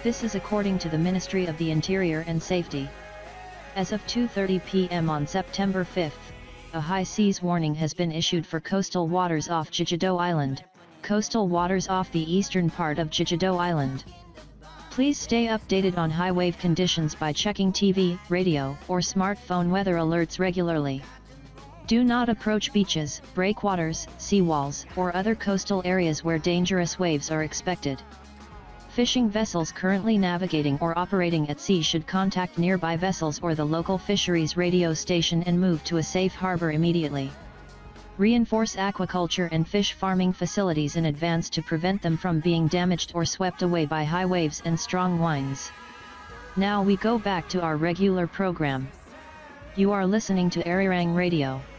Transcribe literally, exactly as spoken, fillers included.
This is according to the Ministry of the Interior and Safety. As of two thirty p m on September fifth, a high seas warning has been issued for coastal waters off Jeju-do Island, coastal waters off the eastern part of Jeju-do Island. Please stay updated on high wave conditions by checking T V, radio, or smartphone weather alerts regularly. Do not approach beaches, breakwaters, seawalls, or other coastal areas where dangerous waves are expected. Fishing vessels currently navigating or operating at sea should contact nearby vessels or the local fisheries radio station and move to a safe harbor immediately. Reinforce aquaculture and fish farming facilities in advance to prevent them from being damaged or swept away by high waves and strong winds. Now we go back to our regular program. You are listening to Arirang Radio.